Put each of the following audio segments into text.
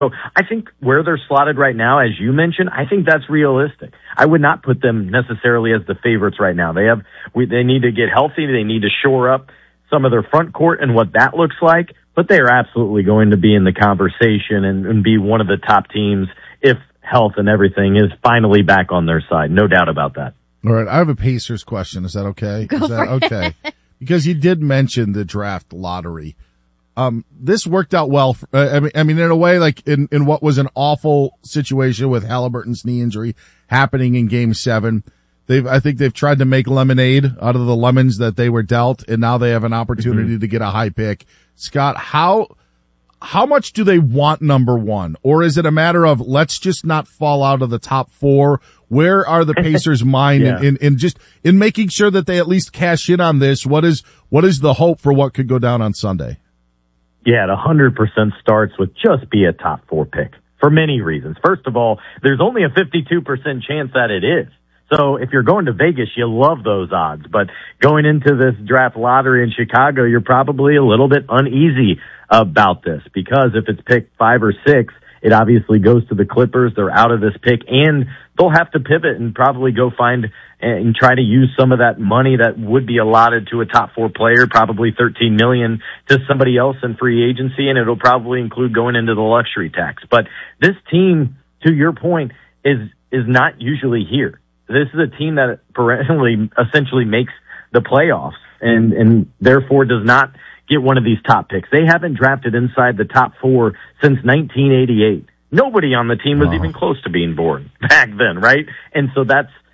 So I think where they're slotted right now, as you mentioned, I think that's realistic. I would not put them necessarily as the favorites right now. They need to get healthy. They need to shore up some of their front court and what that looks like. But they are absolutely going to be in the conversation and be one of the top teams if health and everything is finally back on their side. No doubt about that. All right. I have a Pacers question. Is that okay? Go for it. Okay? Because you did mention the draft lottery. This worked out well. I mean, in a way, like in what was an awful situation with Halliburton's knee injury happening in Game 7. I think they've tried to make lemonade out of the lemons that they were dealt, and now they have an opportunity to get a high pick. Scott, how much do they want number one? Or is it a matter of let's just not fall out of the top 4? Where are the Pacers' mind in making sure that they at least cash in on this? What is the hope for what could go down on Sunday? Yeah, it 100% starts with just be a top 4 pick for many reasons. First of all, there's only a 52% chance that it is. So if you're going to Vegas, you love those odds. But going into this draft lottery in Chicago, you're probably a little bit uneasy about this because if it's pick 5 or 6, it obviously goes to the Clippers. They're out of this pick and they'll have to pivot and probably go find and try to use some of that money that would be allotted to a top 4 player, probably $13 million to somebody else in free agency. And it'll probably include going into the luxury tax. But this team, to your point, is not usually here. This is a team that perennially essentially makes the playoffs and therefore does not get one of these top picks. They haven't drafted inside the top 4 since 1988. Nobody on the team was even close to being born back then, right? And so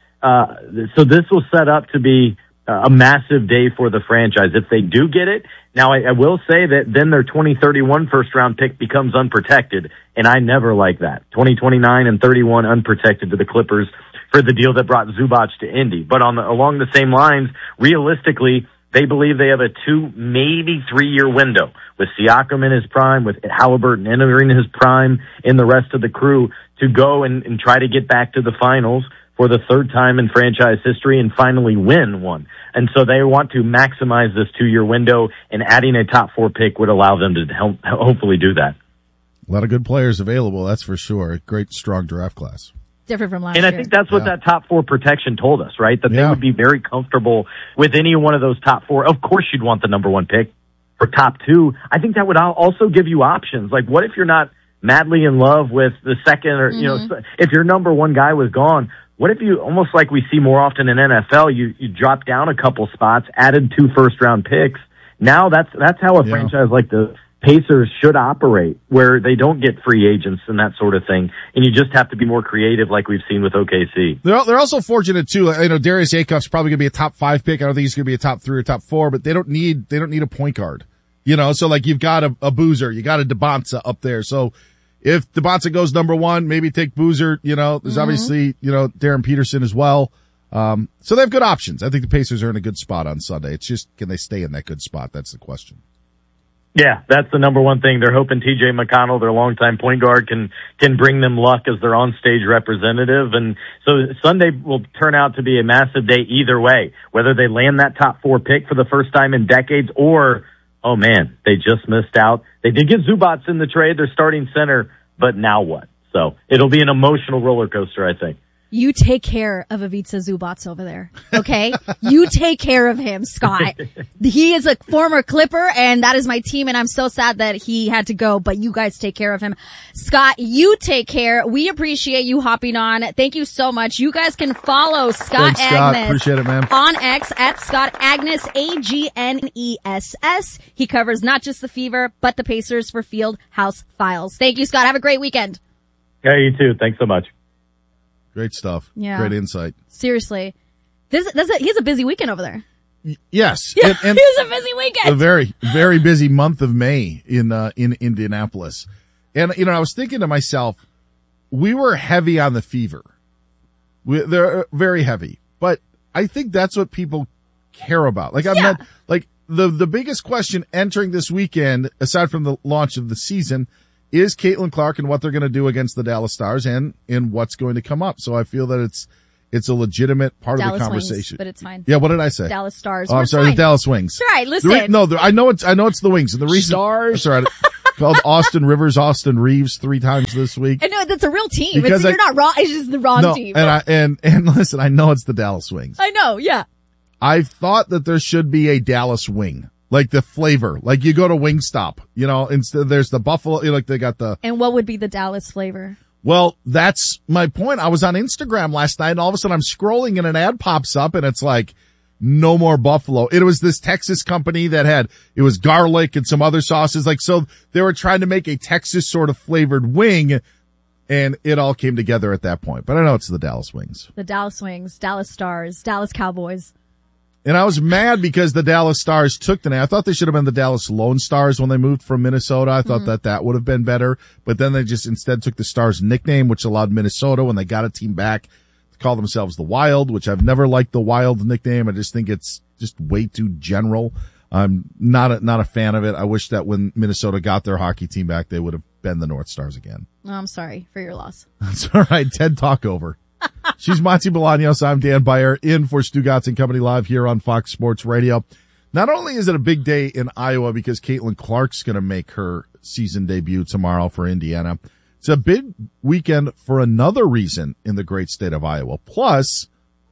so this will set up to be a massive day for the franchise if they do get it. Now, I will say that then their 2031 first-round pick becomes unprotected, and I never like that. 2029 and 31 unprotected to the Clippers for the deal that brought Zubac to Indy. But along the same lines, realistically, they believe they have a 2, maybe 3-year window with Siakam in his prime, with Halliburton entering his prime, and the rest of the crew to go and try to get back to the finals for the 3rd time in franchise history and finally win one. And so they want to maximize this 2-year window, and adding a top 4 pick would allow them to hopefully do that. A lot of good players available, that's for sure. A great, strong draft class. Different from last year. And I think that's what that top 4 protection told us, right? That they would be very comfortable with any one of those top 4. Of course you'd want the number 1 pick for top 2. I think that would also give you options. Like, what if you're not madly in love with the second or, if your number 1 guy was gone, what if you, almost like we see more often in NFL, you drop down a couple spots, added 2 first-round picks. Now that's how a franchise like the Pacers should operate, where they don't get free agents and that sort of thing, and you just have to be more creative, like we've seen with OKC. They're also fortunate too. I know Darius Acuff's probably going to be a top 5 pick. I don't think he's going to be a top 3 or top 4, but they don't need a point guard. So like you've got a Boozer, you got a DeBonza up there. So if DeBonza goes number 1, maybe take Boozer. There's obviously Darren Peterson as well. So they have good options. I think the Pacers are in a good spot on Sunday. It's just, can they stay in that good spot? That's the question. Yeah, that's the number 1 thing. They're hoping TJ McConnell, their longtime point guard, can bring them luck as their on-stage representative. And so Sunday will turn out to be a massive day either way, whether they land that top 4 pick for the first time in decades or, oh man, they just missed out. They did get Zubac in the trade, their starting center, but now what? So it'll be an emotional roller coaster, I think. You take care of Ivica Zubac over there, okay? You take care of him, Scott. He is a former Clipper, and that is my team, and I'm so sad that he had to go, but you guys take care of him. Scott, you take care. We appreciate you hopping on. Thank you so much. You guys can follow Scott Thanks, Scott. Agness. Appreciate it, man. On X at Scott Agness, Agness. He covers not just the Fever, but the Pacers for Field House Files. Thank you, Scott. Have a great weekend. Yeah, you too. Thanks so much. Great stuff. Yeah. Great insight. Seriously. He has a busy weekend over there. Yes. Yeah, he has a busy weekend. A very, very busy month of May in Indianapolis. And, I was thinking to myself, we were heavy on the Fever. They're very heavy. But I think that's what people care about. Like, I'm not, like, the biggest question entering this weekend, aside from the launch of the season, is Caitlin Clark and what they're going to do against the Dallas Stars and what's going to come up. So I feel that it's a legitimate part Dallas of the conversation. Wings, but it's fine. Yeah, what did I say? Dallas Stars. Oh, I'm sorry, the Dallas Wings. That's right, listen. I know it's the Wings. And the reason Stars. Sorry, called Austin Rivers, Austin Reeves 3 times this week. I know that's a real team. Because You're not wrong. It's just the wrong team. And listen, I know it's the Dallas Wings. I know, yeah. I thought that there should be a Dallas wing, like the flavor, like you go to Wingstop, instead there's the buffalo, like they got the. And what would be the Dallas flavor? Well, that's my point. I was on Instagram last night and all of a sudden I'm scrolling and an ad pops up and it's like, no more buffalo. It was this Texas company that it was garlic and some other sauces. Like, so they were trying to make a Texas sort of flavored wing and it all came together at that point. But I know it's the Dallas Wings. The Dallas Wings, Dallas Stars, Dallas Cowboys. And I was mad because the Dallas Stars took the name. I thought they should have been the Dallas Lone Stars when they moved from Minnesota. I thought that would have been better. But then they just instead took the Stars nickname, which allowed Minnesota, when they got a team back, to call themselves the Wild, which I've never liked the Wild nickname. I just think it's just way too general. I'm not a fan of it. I wish that when Minnesota got their hockey team back, they would have been the North Stars again. Oh, I'm sorry for your loss. That's all right. TED Talk over. She's Monty Bolaños. I'm Dan Beyer, in for Stugotz and Company live here on Fox Sports Radio. Not only is it a big day in Iowa because Caitlin Clark's going to make her season debut tomorrow for Indiana, it's a big weekend for another reason in the great state of Iowa. Plus,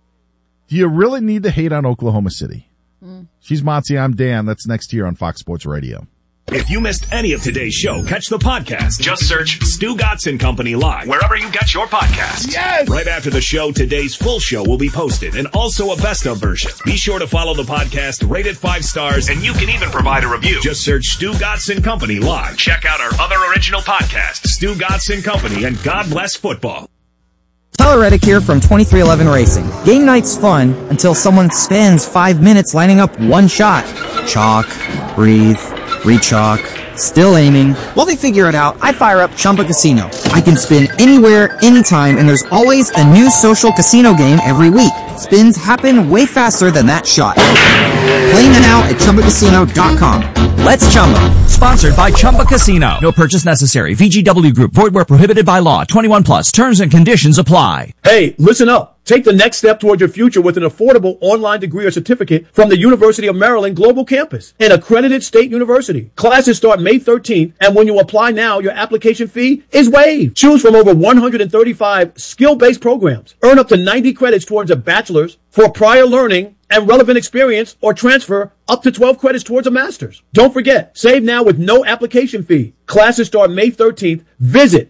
do you really need to hate on Oklahoma City? She's Monty. I'm Dan. That's next here on Fox Sports Radio. If you missed any of today's show, catch the podcast. Just search Stugotz and Company Live wherever you get your podcasts. Yes! Right after the show, today's full show will be posted and also a best of version. Be sure to follow the podcast, rate it 5 stars, and you can even provide a review. Just search Stugotz and Company Live. Check out our other original podcasts, Stugotz and Company and God Bless Football. Tyler Reddick here from 2311 Racing. Game night's fun until someone spends 5 minutes lining up one shot. Chalk, breathe, re-chalk, still aiming. While they figure it out, I fire up Chumba Casino. I can spin anywhere, anytime, and there's always a new social casino game every week. Spins happen way faster than that shot. Play now at ChumbaCasino.com. Let's Chumba. Sponsored by Chumba Casino. No purchase necessary. VGW Group. Void where prohibited by law. 21 plus. Terms and conditions apply. Hey, listen up. Take the next step toward your future with an affordable online degree or certificate from the University of Maryland Global Campus, an accredited state university. Classes start May 13th, and when you apply now, your application fee is waived. Choose from over 135 skill-based programs. Earn up to 90 credits towards a bachelor's for prior learning and relevant experience, or transfer up to 12 credits towards a master's. Don't forget, save now with no application fee. Classes start May 13th. Visit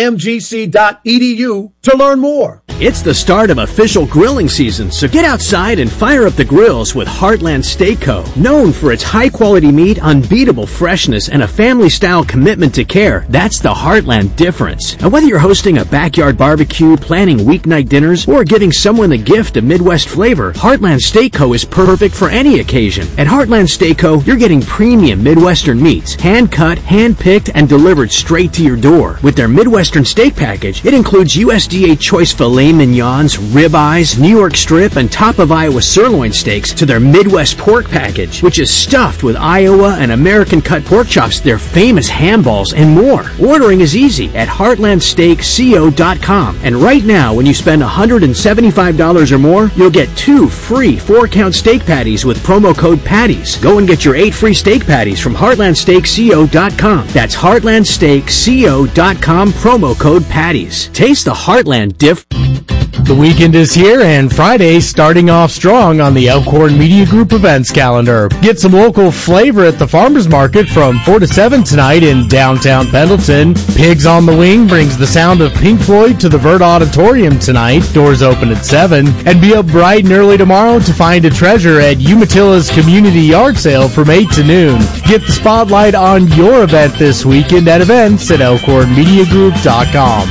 umgc.edu to learn more. It's the start of official grilling season, so get outside and fire up the grills with Heartland Steak Co. Known for its high-quality meat, unbeatable freshness, and a family-style commitment to care, that's the Heartland difference. And whether you're hosting a backyard barbecue, planning weeknight dinners, or giving someone the gift of Midwest flavor, Heartland Steak Co. is perfect for any occasion. At Heartland Steak Co., you're getting premium Midwestern meats, hand-cut, hand-picked, and delivered straight to your door. With their Midwestern steak package, it includes USDA choice filet mignons, ribeyes, New York strip, and top of Iowa sirloin steaks to their Midwest pork package, which is stuffed with Iowa and American cut pork chops, their famous ham balls, and more. Ordering is easy at heartlandsteakco.com. And right now, when you spend $175 or more, you'll get 2 free 4-count steak patties with promo code PATTIES. Go and get your 8 free steak patties from heartlandsteakco.com. That's heartlandsteakco.com, promo code PATTIES. Taste the Heartland diff. The weekend is here, and Friday starting off strong on the Elkhorn Media Group events calendar. Get some local flavor at the Farmers Market from 4 to 7 tonight in downtown Pendleton. Pigs on the Wing brings the sound of Pink Floyd to the Vert Auditorium tonight. Doors open at 7. And be up bright and early tomorrow to find a treasure at Umatillas Community Yard Sale from 8 to noon. Get the spotlight on your event this weekend at events at elkhornmediagroup.com.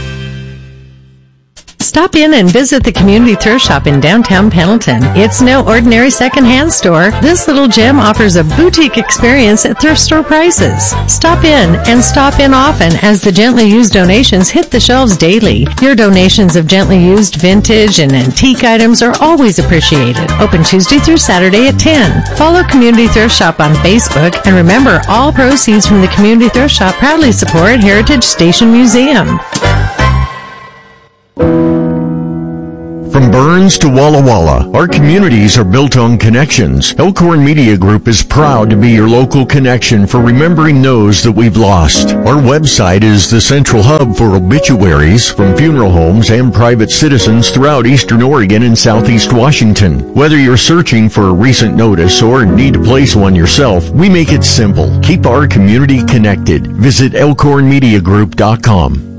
Stop in and visit the Community Thrift Shop in downtown Pendleton. It's no ordinary secondhand store. This little gem offers a boutique experience at thrift store prices. Stop in and stop in often as the gently used donations hit the shelves daily. Your donations of gently used vintage and antique items are always appreciated. Open Tuesday through Saturday at 10. Follow Community Thrift Shop on Facebook, and remember, all proceeds from the Community Thrift Shop proudly support Heritage Station Museum. From Burns to Walla Walla, our communities are built on connections. Elkhorn Media Group is proud to be your local connection for remembering those that we've lost. Our website is the central hub for obituaries from funeral homes and private citizens throughout Eastern Oregon and Southeast Washington. Whether you're searching for a recent notice or need to place one yourself, we make it simple. Keep our community connected. Visit elkhornmediagroup.com.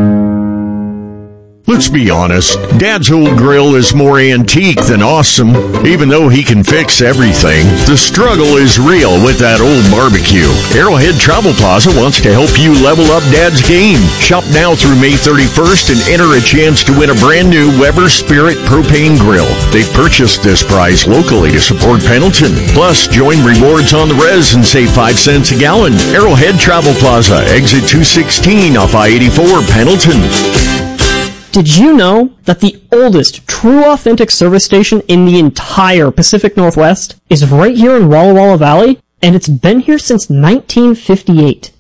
Let's be honest, Dad's old grill is more antique than awesome. Even though he can fix everything, the struggle is real with that old barbecue. Arrowhead Travel Plaza wants to help you level up Dad's game. Shop now through May 31st and enter a chance to win a brand new Weber Spirit propane grill. They purchased this prize locally to support Pendleton. Plus, join rewards on the res and save 5 cents a gallon. Arrowhead Travel Plaza, exit 216 off I-84, Pendleton. Did you know that the oldest true authentic service station in the entire Pacific Northwest is right here in Walla Walla Valley? And it's been here since 1958.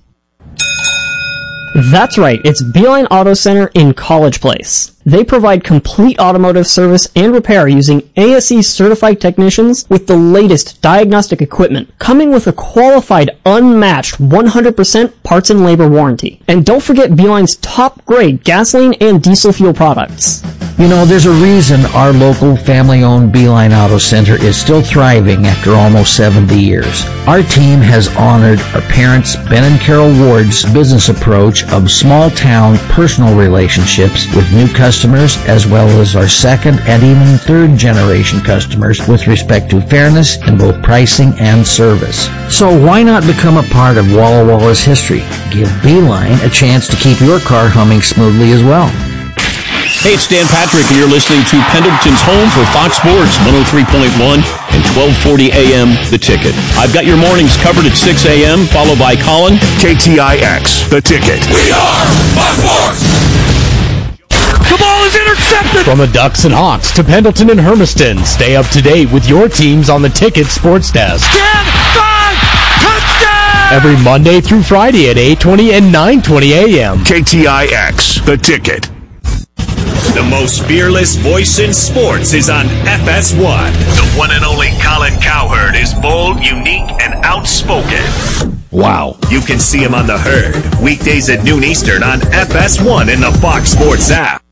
That's right, it's Beeline Auto Center in College Place. They provide complete automotive service and repair using ASE certified technicians with the latest diagnostic equipment, coming with a qualified, unmatched 100% parts and labor warranty. And don't forget Beeline's top grade gasoline and diesel fuel products. You know, there's a reason our local family-owned Beeline Auto Center is still thriving after almost 70 years. Our team has honored our parents, Ben and Carol Ward's business approach of small-town personal relationships with new customers, as well as our second and even third generation customers with respect to fairness in both pricing and service. So why not become a part of Walla Walla's history? Give Beeline a chance to keep your car humming smoothly as well. Hey, it's Dan Patrick, and you're listening to Pendleton's home for Fox Sports 103.1 and 1240 AM, The Ticket. I've got your mornings covered at 6 a.m., followed by Colin. KTIX, The Ticket. We are Fox Sports! The ball is intercepted! From the Ducks and Hawks to Pendleton and Hermiston, stay up to date with your teams on the Ticket Sports Desk. 10, 5, touchdown! Every Monday through Friday at 8:20 and 9:20 a.m. KTIX, The Ticket. The most fearless voice in sports is on FS1. The one and only Colin Cowherd is bold, unique, and outspoken. Wow. You can see him on The Herd, weekdays at noon Eastern on FS1 in the Fox Sports app.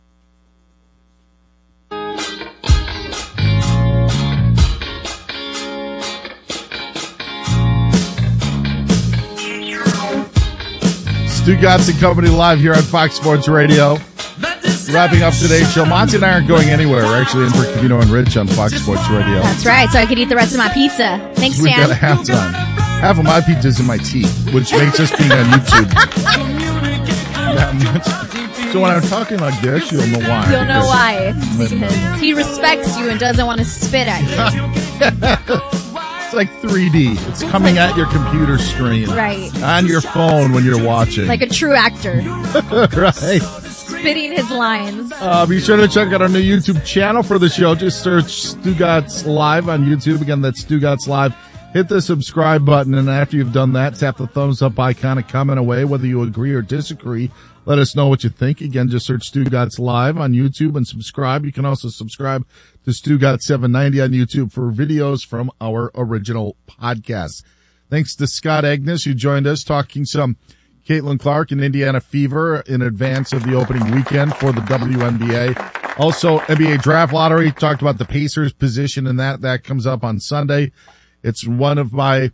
Stu Gatz and Company live here on Fox Sports Radio. Wrapping up today's show. Monty and I aren't going anywhere. We're actually in for Cavino and Rich on Fox Sports Radio. That's right, so I could eat the rest of my pizza. Thanks, We've Dan. got a halftime. Half of my pizza's in my teeth, which makes us being on YouTube that much. So when I'm talking like this, you'll know why. You'll know why. Because he respects you and doesn't want to spit at you. It's like 3D. It's coming at your computer screen. Right. On your phone when you're watching. Like a true actor. Right. Spitting his lines. Be sure to check out our new YouTube channel for the show. Just search Stugatz Live on YouTube. Again, that's Stugatz Live. Hit the subscribe button, and after you've done that, tap the thumbs up icon and comment away whether you agree or disagree. Let us know what you think. Again, just search Stugatz Live on YouTube and subscribe. You can also subscribe to Stugatz 790 on YouTube for videos from our original podcasts. Thanks to Scott Agnes, who joined us talking some Caitlin Clark and Indiana Fever in advance of the opening weekend for the WNBA. Also, NBA Draft Lottery, talked about the Pacers' position in that. That comes up on Sunday. It's my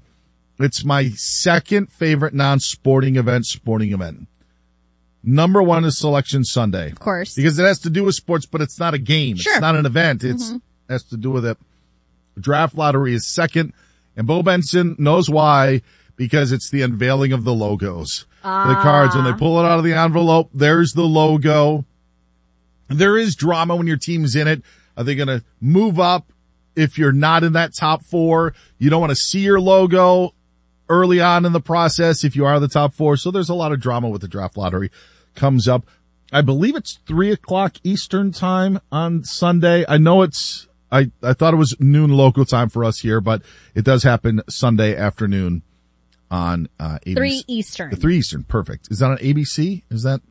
second favorite non-sporting event. Number one is Selection Sunday. Of course. Because it has to do with sports, but it's not a game. Sure. It's not an event. It has to do with it. Draft Lottery is second. And Bo Benson knows why, because it's the unveiling of the logos. The cards, when they pull it out of the envelope, there's the logo. There is drama when your team's in it. Are they going to move up if you're not in that top four? You don't want to see your logo early on in the process if you are the top four. So there's a lot of drama with the Draft Lottery. Comes up. I believe it's 3:00 Eastern time on Sunday. I know it's, I thought it was noon local time for us here, but it does happen Sunday afternoon on ABC. 3 Eastern. 3 Eastern, perfect. Is that on ABC? Is that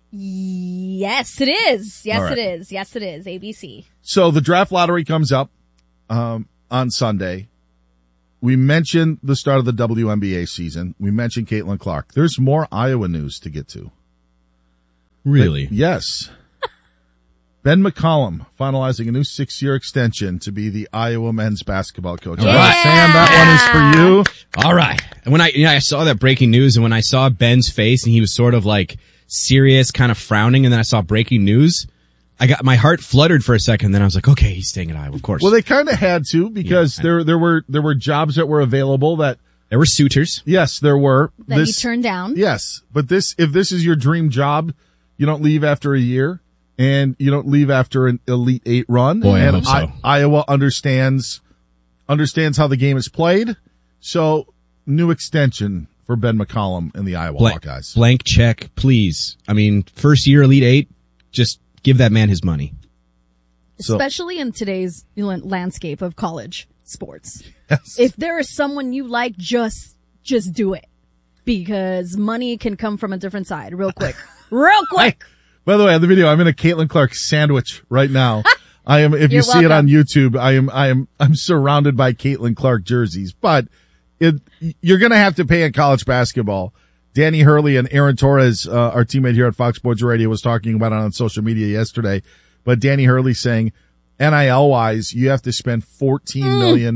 Yes, it is. Yes, All right. it is. Yes, it is. ABC. So the draft lottery comes up on Sunday. We mentioned the start of the WNBA season. We mentioned Caitlin Clark. There's more Iowa news to get to. Really? Yes. Ben McCollum finalizing a new 6-year extension to be the Iowa men's basketball coach. All right. Sam, that one is for you. All right. And when I saw that breaking news, and when I saw Ben's face and he was sort of like serious, kind of frowning, and then I saw breaking news, my heart fluttered for a second. And then I was like, okay, he's staying at Iowa, of course. Well, they kind of had to because there were jobs that were available that there were suitors. Yes, there were. That he turned down. Yes, but if this is your dream job, you don't leave after a year. And you don't leave after an Elite Eight run. Boy, and I hope so. Iowa understands how the game is played. So, new extension for Ben McCollum and the Iowa Hawkeyes. Blank check, please. I mean, first year Elite Eight, just give that man his money. Especially in today's landscape of college sports. Yes. If there is someone you like, just do it. Because money can come from a different side real quick. Real quick! By the way, on the video, I'm in a Caitlin Clark sandwich right now. I am, if you see it on YouTube, I'm surrounded by Caitlin Clark jerseys, but you're going to have to pay in college basketball. Danny Hurley and Aaron Torres, our teammate here at Fox Sports Radio, was talking about it on social media yesterday, but Danny Hurley saying NIL wise, you have to spend $14 million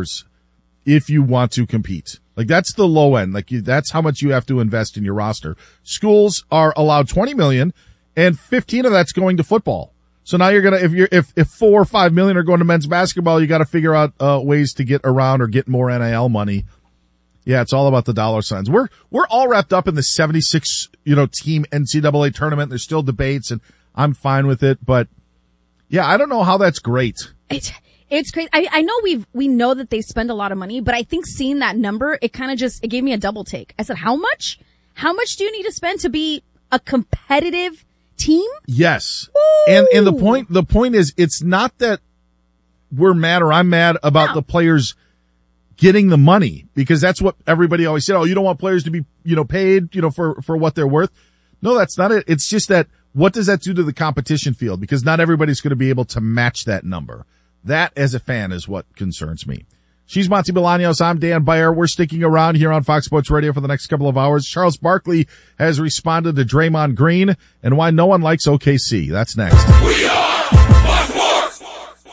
if you want to compete. Like that's the low end. Like that's how much you have to invest in your roster. Schools are allowed $20 million. And 15 of that's going to football. So now you're gonna, if 4 or 5 million are going to men's basketball, you gotta figure out, ways to get around or get more NIL money. Yeah, it's all about the dollar signs. We're all wrapped up in the 76, team NCAA tournament. There's still debates and I'm fine with it, but yeah, I don't know how that's great. It's crazy. I know we know that they spend a lot of money, but I think seeing that number, it gave me a double take. I said, how much? How much do you need to spend to be a competitive team? Yes. And the point is, it's not that we're mad or I'm mad about the players getting the money, because that's what everybody always said. Oh, you don't want players to be, paid, for what they're worth. No, that's not it. It's just that what does that do to the competition field? Because not everybody's going to be able to match that number. That as a fan is what concerns me. She's Monty Bolaños. I'm Dan Beyer. We're sticking around here on Fox Sports Radio for the next couple of hours. Charles Barkley has responded to Draymond Green and why no one likes OKC. That's next. We are Fox Sports.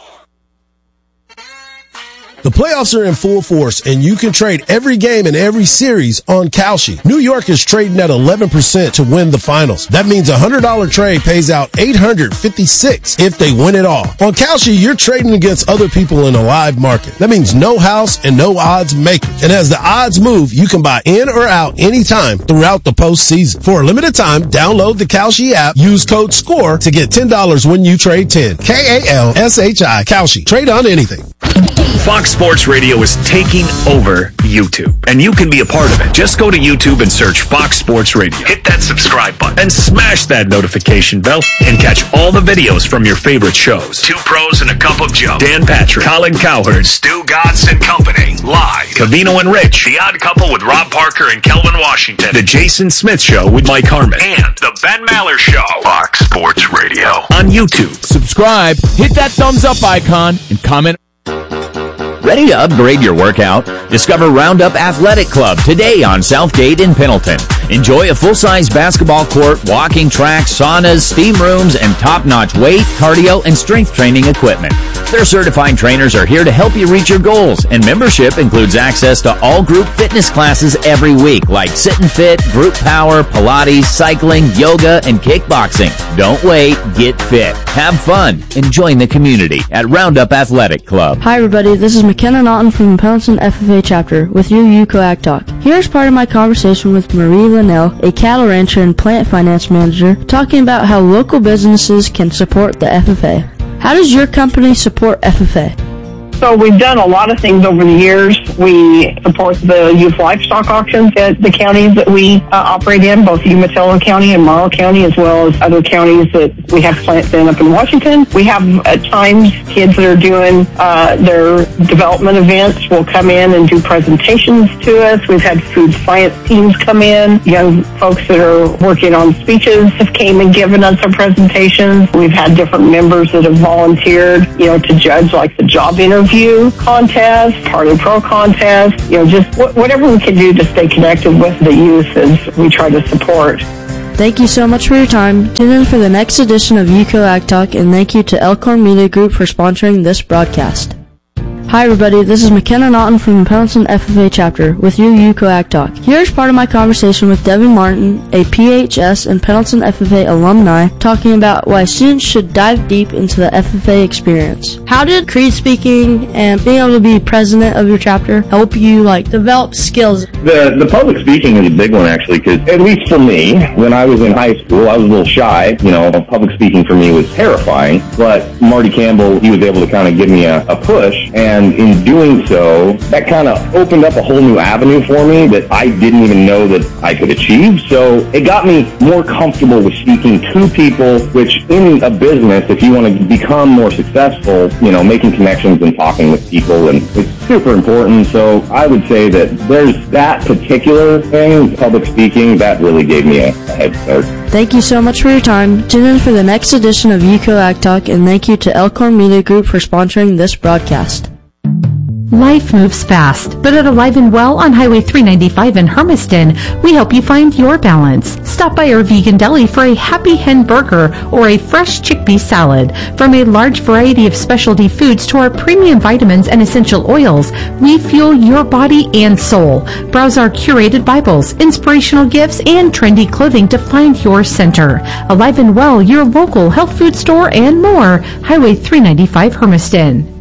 The playoffs are in full force, and you can trade every game and every series on Kalshi. New York is trading at 11% to win the finals. That means a $100 trade pays out $856 if they win it all. On Kalshi, you're trading against other people in a live market. That means no house and no odds makers. And as the odds move, you can buy in or out anytime throughout the postseason. For a limited time, download the Kalshi app, use code SCORE to get $10 when you trade 10. Kalshi. Kalshi. Trade on anything. Fox Sports Radio is taking over YouTube, and you can be a part of it. Just go to YouTube and search Fox Sports Radio. Hit that subscribe button and smash that notification bell and catch all the videos from your favorite shows. Two Pros and a Cup of Joe. Dan Patrick, Colin Cowherd, Stu Gatz and Company. Live. Cavino and Rich. The Odd Couple with Rob Parker and Kelvin Washington. The Jason Smith Show with Mike Harmon. And The Ben Maller Show. Fox Sports Radio. On YouTube. Subscribe, hit that thumbs up icon, and comment. Ready to upgrade your workout? Discover Roundup Athletic Club today on Southgate in Pendleton. Enjoy a full-size basketball court, walking tracks, saunas, steam rooms, and top-notch weight, cardio, and strength training equipment. Their certified trainers are here to help you reach your goals, and membership includes access to all group fitness classes every week, like Sit and Fit, Group Power, Pilates, cycling, yoga, and kickboxing. Don't wait, get fit, have fun, and join the community at Roundup Athletic Club. Hi everybody, this is McKenna Naughton from the Pendleton FFA chapter with your UCOAC Talk. Here's part of my conversation with Marie Linnell, a cattle rancher and plant finance manager, talking about how local businesses can support the FFA. How does your company support FFA? So we've done a lot of things over the years. We support the youth livestock auctions at the counties that we operate in, both Umatilla County and Morrow County, as well as other counties that we have plants in up in Washington. We have at times kids that are doing their development events will come in and do presentations to us. We've had food science teams come in. Young folks that are working on speeches have came and given us our presentations. We've had different members that have volunteered, to judge like the job interview contest, Party Pro contest, just whatever we can do to stay connected with the youth as we try to support. Thank you so much for your time. Tune in for the next edition of UCO Ag Talk, and thank you to Elkhorn Media Group for sponsoring this broadcast. Hi everybody, this is McKenna Naughton from the Pendleton FFA chapter with your UCO Ag Talk. Here's part of my conversation with Devin Martin, a PHS and Pendleton FFA alumni, talking about why students should dive deep into the FFA experience. How did creed speaking and being able to be president of your chapter help you develop skills? The public speaking is a big one actually, because at least for me, when I was in high school, I was a little shy. Public speaking for me was terrifying, but Marty Campbell, he was able to kind of give me a push, and in doing so, that kind of opened up a whole new avenue for me that I didn't even know that I could achieve. So it got me more comfortable with speaking to people, which in a business, if you want to become more successful, making connections and talking with people, and it's super important. So I would say that there's that particular thing, public speaking, that really gave me a head start. Thank you so much for your time. Tune in for the next edition of UCO Ag Talk, and thank you to Elkhorn Media Group for sponsoring this broadcast. Life moves fast, but at Alive and Well on Highway 395 in Hermiston, we help you find your balance. Stop by our vegan deli for a Happy Hen burger or a fresh chickpea salad. From a large variety of specialty foods to our premium vitamins and essential oils, we fuel your body and soul. Browse our curated Bibles, inspirational gifts, and trendy clothing to find your center. Alive and Well, your local health food store and more. Highway 395 Hermiston.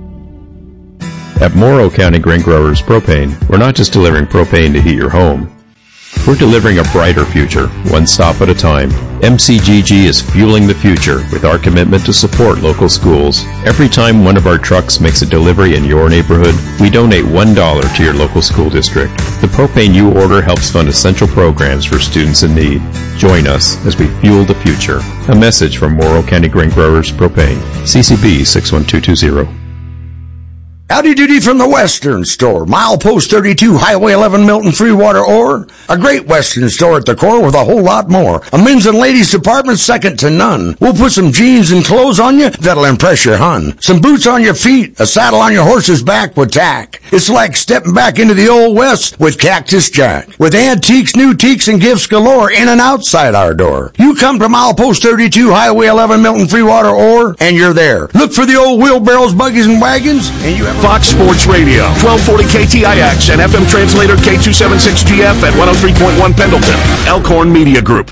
At Morrow County Grain Growers Propane, we're not just delivering propane to heat your home. We're delivering a brighter future, one stop at a time. MCGG is fueling the future with our commitment to support local schools. Every time one of our trucks makes a delivery in your neighborhood, we donate $1 to your local school district. The propane you order helps fund essential programs for students in need. Join us as we fuel the future. A message from Morrow County Grain Growers Propane. CCB 61220. Howdy doody from the Western Store, milepost 32, Highway 11, Milton, Freewater, Ore. A great Western store at the core with a whole lot more. A men's and ladies department second to none. We'll put some jeans and clothes on you that'll impress your hun. Some boots on your feet, a saddle on your horse's back with tack. It's like stepping back into the old West with Cactus Jack. With antiques, new teaks, and gifts galore in and outside our door. You come to milepost 32, Highway 11, Milton, Freewater, Ore, and you're there. Look for the old wheelbarrows, buggies, and wagons, and you have Fox Sports Radio, 1240 KTIX and FM translator K276GF at 103.1 Pendleton. Elkhorn Media Group.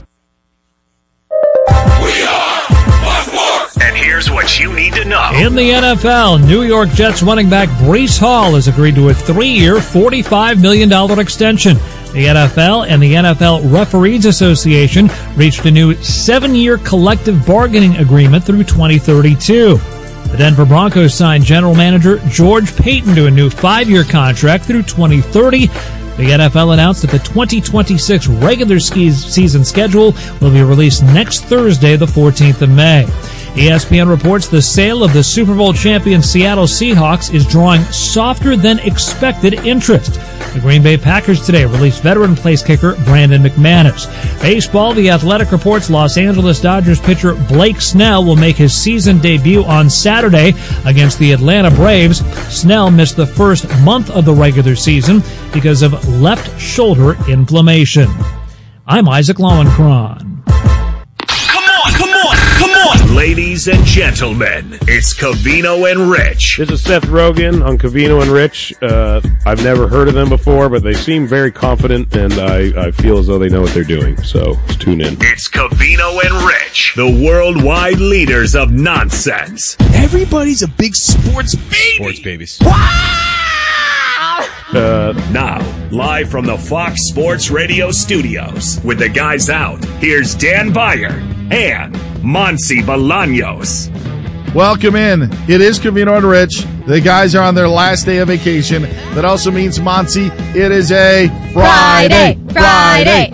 And here's what you need to know. In the NFL, New York Jets running back Breece Hall has agreed to a 3-year, $45 million extension. The NFL and the NFL Referees Association reached a new 7-year collective bargaining agreement through 2032. The Denver Broncos signed general manager George Payton to a new 5-year contract through 2030. The NFL announced that the 2026 regular season schedule will be released next Thursday, the 14th of May. ESPN reports the sale of the Super Bowl champion Seattle Seahawks is drawing softer than expected interest. The Green Bay Packers today released veteran place kicker Brandon McManus. Baseball, The Athletic reports Los Angeles Dodgers pitcher Blake Snell will make his season debut on Saturday against the Atlanta Braves. Snell missed the first month of the regular season because of left shoulder inflammation. I'm Isaac Lowenkron. Come on, ladies and gentlemen, it's Covino and Rich. This is Seth Rogen on Covino and Rich. I've never heard of them before, but they seem very confident, and I feel as though they know what they're doing, so let's tune in. It's Covino and Rich, the worldwide leaders of nonsense. Everybody's a big sports baby. Sports babies. Now, live from the Fox Sports Radio studios, with the guys out, here's Dan Beyer and Monsi Bolaños. Welcome in. It is Covino and Rich. The guys are on their last day of vacation. That also means, Monty, it is a Friday. Friday.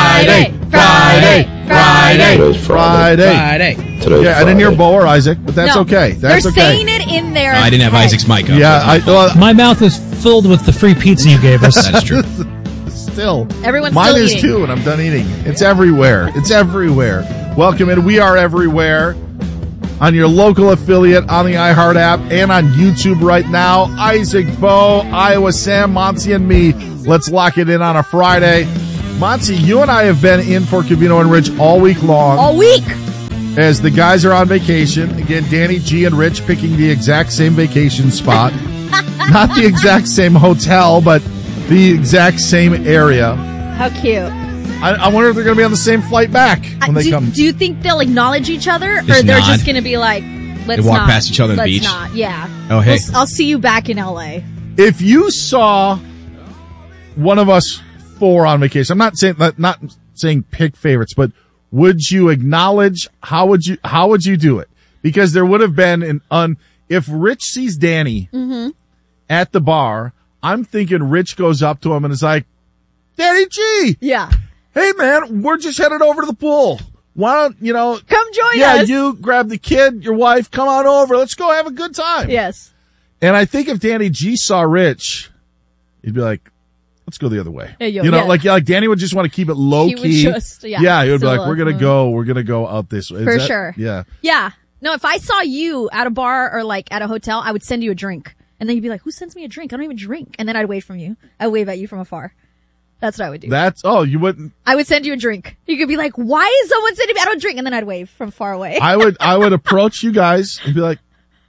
Today's Friday. Today's Yeah, I didn't hear Bo or Isaac, but that's No, okay. That's they're okay. saying it in their I didn't have head. Isaac's mic up. Yeah, My mouth is filled with the free pizza you gave us. That's true. Still. Everyone's Mine still is eating. too, and I'm done eating. It's everywhere. It's everywhere. Welcome in. We are everywhere on your local affiliate, on the iHeart app, and on YouTube right now. Isaac, Bo, Iowa Sam, Monty, and me. Let's lock it in on a Friday. Monty, you and I have been in for Covino and Rich all week long. All week. As the guys are on vacation. Again, Danny G and Rich picking the exact same vacation spot. Not the exact same hotel, but the exact same area. How cute. I wonder if they're going to be on the same flight back when they come. Do you think they'll acknowledge each other? Just or they're nod. just going to be like, let's They walk not. past each other on the Let's beach. not. Yeah. Oh, hey. I'll see you back in LA. If you saw one of us four on vacation, I'm not saying pick favorites, but would you acknowledge? How would you do it? Because there would have been if Rich sees Danny at the bar, I'm thinking Rich goes up to him and is like, Danny G. Yeah. Hey man, we're just headed over to the pool. Why don't, come join us? Yeah, you grab the kid, your wife, come on over. Let's go have a good time. Yes. And I think if Danny G saw Rich, he'd be like, let's go the other way. Yeah, like Danny would just want to keep it low He would key. just- he would yeah, be like, so, we're going to go out this way. For sure. Yeah. Yeah. No, if I saw you at a bar or like at a hotel, I would send you a drink. And then you'd be like, who sends me a drink? I don't even drink. And then I'd wave from you. I'd wave at you from afar. That's what I would do. You wouldn't. I would send you a drink. You could be like, why is someone sending me? I don't drink. And then I'd wave from far away. I would approach you guys and be like,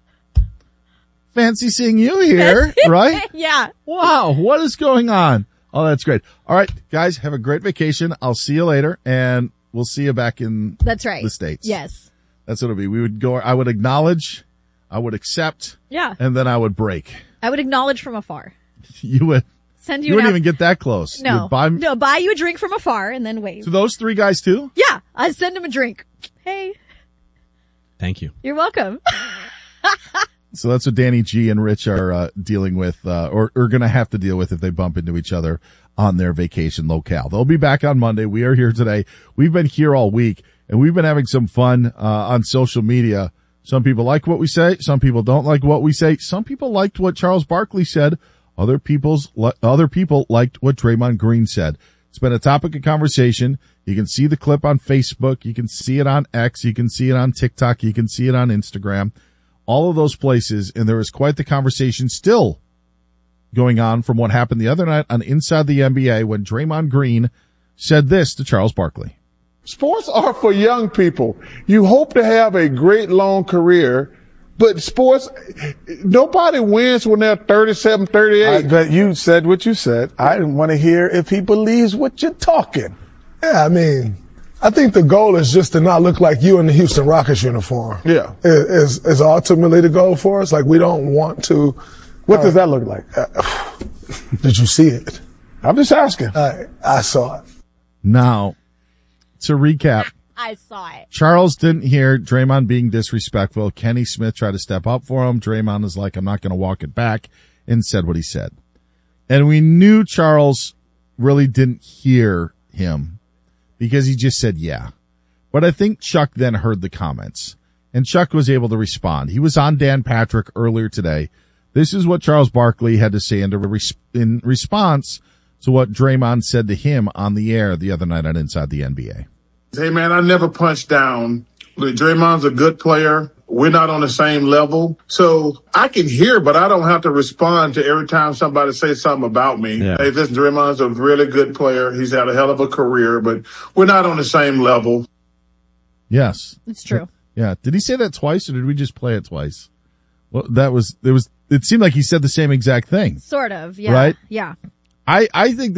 fancy seeing you here, right? Yeah. Wow. What is going on? Oh, that's great. All right, guys, have a great vacation. I'll see you later, and we'll see you back in That's right. the States. Yes. That's what it'll be. We would go, I would acknowledge, I would accept, Yeah. and then I would break. I would acknowledge from afar. You would. Send You you wouldn't an even get that close. You No. would Buy you a drink from afar and then wave. to those three guys too? Yeah. I'd send him a drink. Hey, Thank you. you're welcome. So that's what Danny G and Rich are dealing with, or going to have to deal with if they bump into each other on their vacation locale. They'll be back on Monday. We are here today. We've been here all week, and we've been having some fun on social media. Some people like what we say. Some people don't like what we say. Some people liked what Charles Barkley said. Other people liked what Draymond Green said. It's been a topic of conversation. You can see the clip on Facebook. You can see it on X. You can see it on TikTok. You can see it on Instagram. All of those places. And there is quite the conversation still going on from what happened the other night on Inside the NBA when Draymond Green said this to Charles Barkley. Sports are for young people. You hope to have a great long career, but sports, nobody wins when they're 37, 38. But you said what you said. I want to hear if he believes what you're talking. Yeah, I mean, I think the goal is just to not look like you in the Houston Rockets uniform. Yeah. Is ultimately the goal for us. Like, we don't want to. What does that look like? Did you see it? I'm just asking. I saw it. Now, to recap, I saw it. Charles didn't hear Draymond being disrespectful. Kenny Smith tried to step up for him. Draymond is like, I'm not going to walk it back, and said what he said. And we knew Charles really didn't hear him because he just said, yeah. But I think Chuck then heard the comments, and Chuck was able to respond. He was on Dan Patrick earlier today. This is what Charles Barkley had to say in response to what Draymond said to him on the air the other night on Inside the NBA. Hey, man, I never punch down. Look, Draymond's a good player. We're not on the same level. So I can hear, but I don't have to respond to every time somebody says something about me. Yeah. Hey, listen, Draymond's a really good player. He's had a hell of a career, but we're not on the same level. Yes. It's true. Yeah. Did he say that twice, or did we just play it twice? Well, it seemed like he said the same exact thing. Sort of. Yeah. Right? Yeah. I think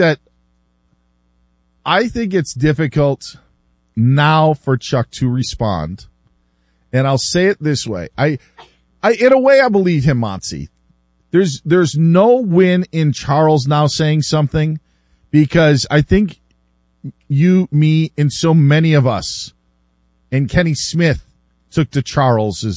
it's difficult now for Chuck to respond. And I'll say it this way. In a way, I believe him, Monty. There's no win in Charles now saying something, because I think you, me, and so many of us and Kenny Smith took to Charles's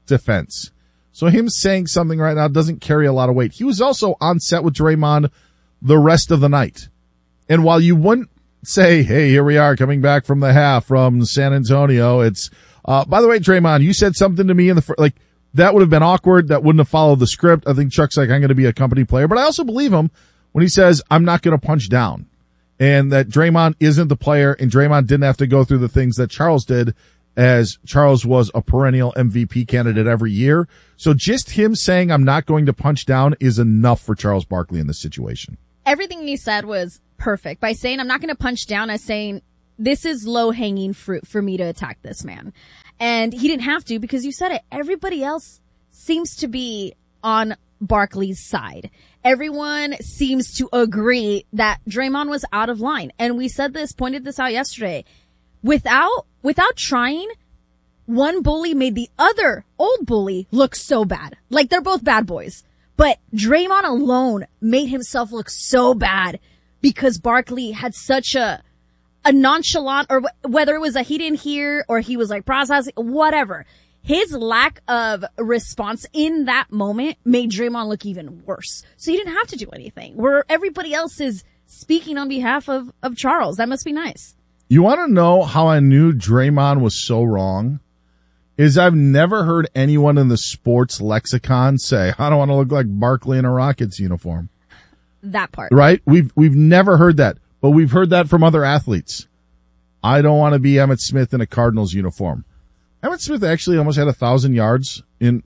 defense. So him saying something right now doesn't carry a lot of weight. He was also on set with Draymond the rest of the night. And while you wouldn't say, hey, here we are coming back from the half from San Antonio, it's, by the way, Draymond, you said something to me in the, like, that would have been awkward. That wouldn't have followed the script. I think Chuck's like, I'm going to be a company player, but I also believe him when he says, I'm not going to punch down, and that Draymond isn't the player, and Draymond didn't have to go through the things that Charles did, as Charles was a perennial MVP candidate every year. So just him saying I'm not going to punch down is enough for Charles Barkley in this situation. Everything you said was perfect. By saying I'm not going to punch down, as saying this is low-hanging fruit for me to attack this man. And he didn't have to, because you said it. Everybody else seems to be on Barkley's side. Everyone seems to agree that Draymond was out of line. And we said this, pointed this out yesterday. Without trying, one bully made the other old bully look so bad. Like, they're both bad boys. But Draymond alone made himself look so bad because Barkley had such a nonchalant, or whether it was a he didn't hear or he was like processing, whatever. His lack of response in that moment made Draymond look even worse. So he didn't have to do anything, where everybody else is speaking on behalf of Charles. That must be nice. You want to know how I knew Draymond was so wrong? Is I've never heard anyone in the sports lexicon say, I don't want to look like Barkley in a Rockets uniform. That part. Right? We've never heard that, but we've heard that from other athletes. I don't want to be Emmitt Smith in a Cardinals uniform. Emmitt Smith actually almost had 1,000 yards he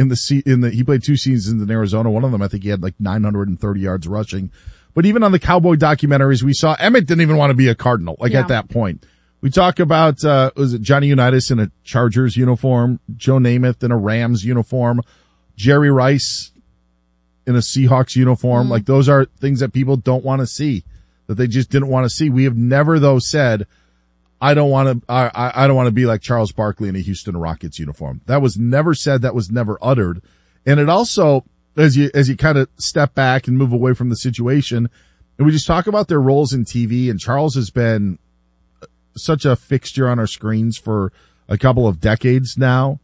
played 2 seasons in Arizona. One of them, I think he had like 930 yards rushing. But even on the Cowboy documentaries, we saw Emmitt didn't even want to be a Cardinal, at that point. We talk about, was it Johnny Unitas in a Chargers uniform, Joe Namath in a Rams uniform, Jerry Rice in a Seahawks uniform. Like, those are things that people don't want to see, that they just didn't want to see. We have never, though, said, I don't want to be like Charles Barkley in a Houston Rockets uniform. That was never said. That was never uttered. And it also, as you kind of step back and move away from the situation, and we just talk about their roles in TV, and Charles has been such a fixture on our screens for a couple of decades now.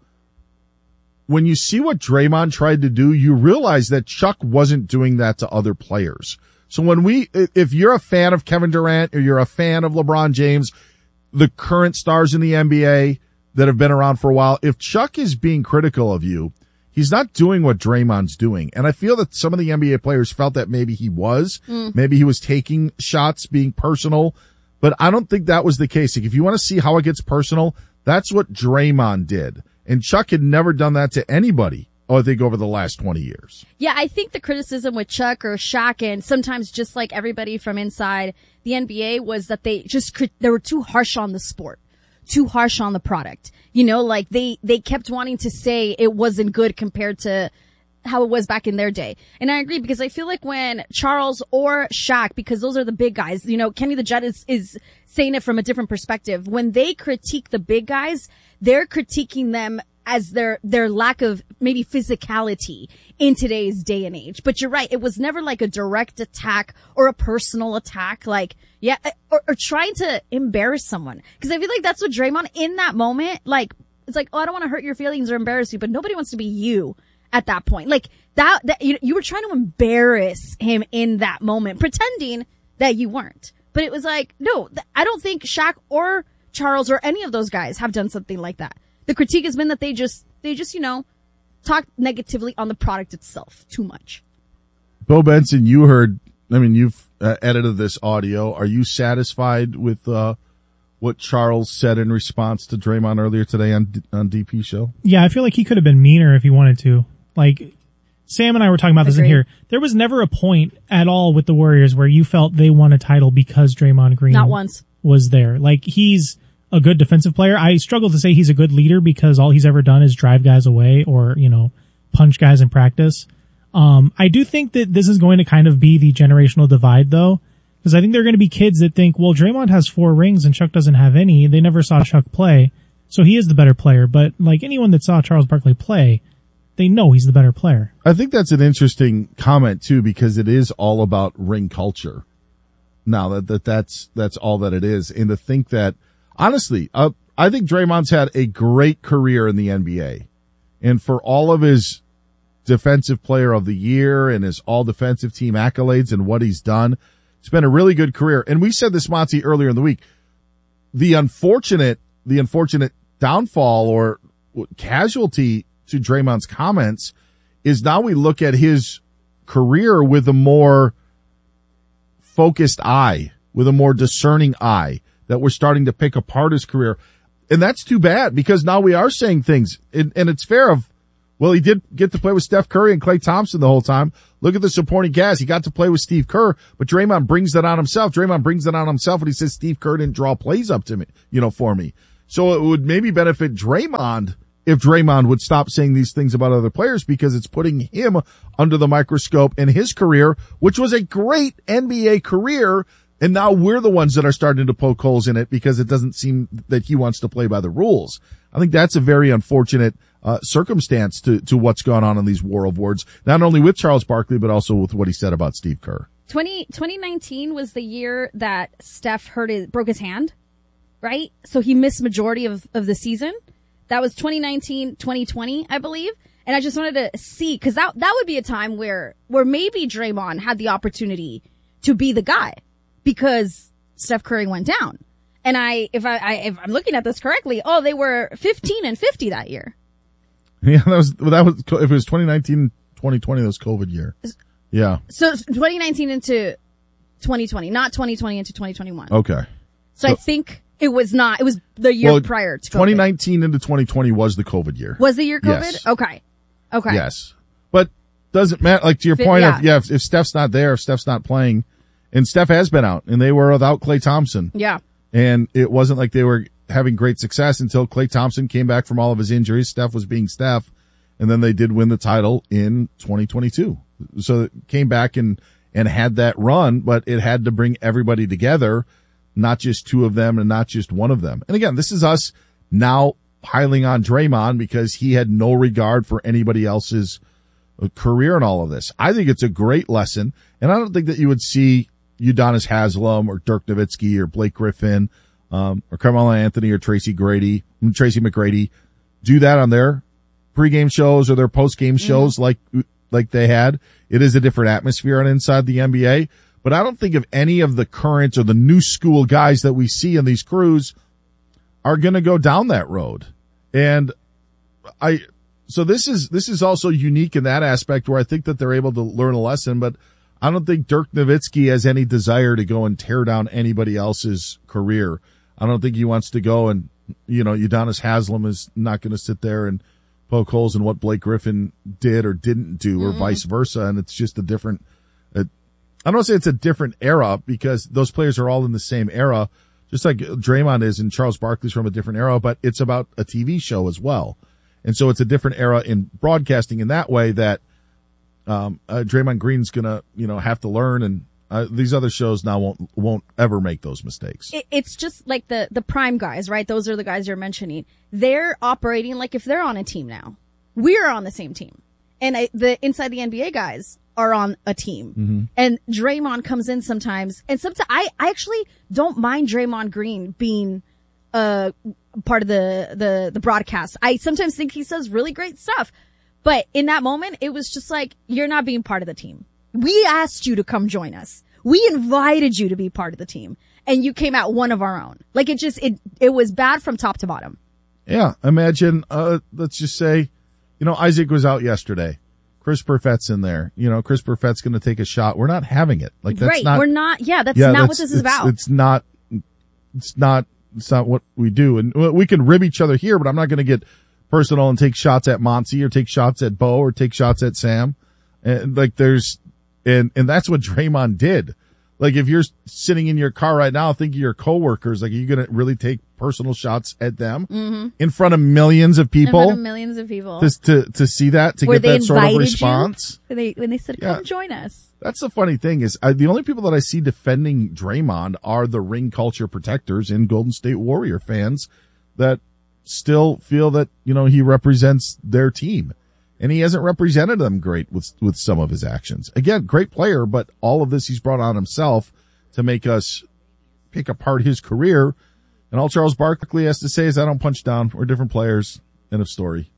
When you see what Draymond tried to do, you realize that Chuck wasn't doing that to other players. So if you're a fan of Kevin Durant or you're a fan of LeBron James, the current stars in the NBA that have been around for a while, if Chuck is being critical of you, he's not doing what Draymond's doing. And I feel that some of the NBA players felt that maybe he was. Maybe he was taking shots, being personal. But I don't think that was the case. Like, if you want to see how it gets personal, that's what Draymond did. And Chuck had never done that to anybody, I think, over the last 20 years. Yeah, I think the criticism with Chuck or Shaq, and sometimes just like everybody from inside the NBA, was that they were too harsh on the sport, too harsh on the product. You know, like they kept wanting to say it wasn't good compared to how it was back in their day. And I agree, because I feel like when Charles or Shaq, because those are the big guys, you know, Kenny the Jet is saying it from a different perspective. When they critique the big guys, they're critiquing them as their lack of maybe physicality in today's day and age. But you're right. It was never like a direct attack or a personal attack, like, yeah, or trying to embarrass someone. Cause I feel like that's what Draymond in that moment, like, it's like, oh, I don't want to hurt your feelings or embarrass you, but nobody wants to be you at that point. Like that you were trying to embarrass him in that moment, pretending that you weren't. But it was like, no, I don't think Shaq or Charles or any of those guys have done something like that. The critique has been that they just, you know, talk negatively on the product itself too much. Bo Benson, you've edited this audio. Are you satisfied with what Charles said in response to Draymond earlier today on DP show? Yeah, I feel like he could have been meaner if he wanted to. Like, Sam and I were talking about this in here. There was never a point at all with the Warriors where you felt they won a title because Draymond Green not once was there. Like, he's a good defensive player. I struggle to say he's a good leader because all he's ever done is drive guys away or, you know, punch guys in practice. I do think that this is going to kind of be the generational divide, though, because I think there are going to be kids that think, well, Draymond has 4 rings and Chuck doesn't have any. They never saw Chuck play, so he is the better player. But like anyone that saw Charles Barkley play, they know he's the better player. I think that's an interesting comment too, because it is all about ring culture. Now that's all that it is. And to think that, honestly, I think Draymond's had a great career in the NBA. And for all of his defensive player of the year and his all defensive team accolades and what he's done, it's been a really good career. And we said this, Monty, earlier in the week. The unfortunate downfall or casualty to Draymond's comments is now we look at his career with a more focused eye, with a more discerning eye, that we're starting to pick apart his career. And that's too bad, because now we are saying things, and it's fair of, well, he did get to play with Steph Curry and Klay Thompson the whole time. Look at the supporting cast. He got to play with Steve Kerr, but Draymond brings that on himself. Draymond brings it on himself when he says Steve Kerr didn't draw plays up to me, for me. So it would maybe benefit Draymond if Draymond would stop saying these things about other players, because it's putting him under the microscope in his career, which was a great NBA career. And now we're the ones that are starting to poke holes in it because it doesn't seem that he wants to play by the rules. I think that's a very unfortunate circumstance to what's gone on in these war of words, not only with Charles Barkley, but also with what he said about Steve Kerr. 2019 was the year that Steph broke his hand, right? So he missed majority of the season. That was 2019, 2020, I believe. And I just wanted to see, cause that would be a time where maybe Draymond had the opportunity to be the guy, because Steph Curry went down. And if I'm looking at this correctly, they were 15-50 that year. Yeah, that was, if it was 2019, 2020, that was COVID year. Yeah. So 2019 into 2020, not 2020 into 2021. Okay. So I think it was the year prior to COVID. 2019 into 2020 was the COVID year. Was the year COVID? Yes. Okay. Yes. But doesn't matter, like to your point if Steph's not there, if Steph's not playing, and Steph has been out, and they were without Klay Thompson. Yeah. And it wasn't like they were having great success until Klay Thompson came back from all of his injuries. Steph was being Steph, and then they did win the title in 2022. So it came back and had that run, but it had to bring everybody together, not just two of them and not just one of them. And again, this is us now piling on Draymond because he had no regard for anybody else's career in all of this. I think it's a great lesson, and I don't think that you would see Udonis Haslem or Dirk Nowitzki or Blake Griffin, or Carmelo Anthony or Tracy McGrady do that on their pregame shows or their postgame shows like they had. It is a different atmosphere on inside the NBA, but I don't think of any of the current or the new school guys that we see in these crews are going to go down that road. And so this is also unique in that aspect where I think that they're able to learn a lesson, but I don't think Dirk Nowitzki has any desire to go and tear down anybody else's career. I don't think he wants to go and, Udonis Haslem is not going to sit there and poke holes in what Blake Griffin did or didn't do or vice versa. And it's just a different, I don't want to say it's a different era because those players are all in the same era, just like Draymond is and Charles Barkley's from a different era, but it's about a TV show as well. And so it's a different era in broadcasting in that way that Draymond Green's gonna, have to learn, and these other shows now won't ever make those mistakes. It's just like the prime guys, right? Those are the guys you're mentioning. They're operating like if they're on a team now. We're on the same team, and the inside the NBA guys are on a team. Mm-hmm. And Draymond comes in sometimes, and sometimes I actually don't mind Draymond Green being part of the broadcast. I sometimes think he says really great stuff. But in that moment, it was just like, you're not being part of the team. We asked you to come join us. We invited you to be part of the team. And you came out one of our own. Like it was bad from top to bottom. Yeah. Imagine, let's just say, Isaac was out yesterday. Chris Perfett's in there. Chris Perfett's going to take a shot. We're not having it. Like that's right. not. We're not. Yeah. That's not what this is about. It's not what we do. And we can rib each other here, but I'm not going to get personal and take shots at Monty or take shots at Bo or take shots at Sam. And and that's what Draymond did. Like if you're sitting in your car right now thinking your coworkers, like are you going to really take personal shots at them in front of millions of people? In front of millions of people. Just to see that, to get that sort of response. When they said, come join us. That's the funny thing is the only people that I see defending Draymond are the ring culture protectors and Golden State Warrior fans that still feel that, he represents their team, and he hasn't represented them great with some of his actions. Again, great player, but all of this he's brought on himself to make us pick apart his career. And all Charles Barkley has to say is, I don't punch down. We're different players. End of story. Yeah.